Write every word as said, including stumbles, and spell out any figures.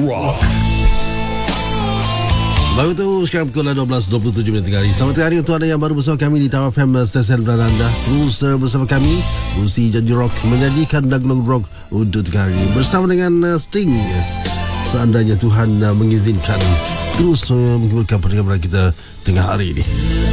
Rock. Baru tu sekarang pukul dua belas dua puluh tujuh minit tengah hari. Selamat tengah hari untuk anda yang baru bersama kami di Tower F M stesen berada anda. Terus uh, bersama kami Musi Janji Rock menyajikan lagu-lagu rock untuk tengah hari bersama dengan uh, Sting. Seandainya Tuhan uh, mengizinkan terus uh, menghiburkan perkembangan kita tengah hari ini.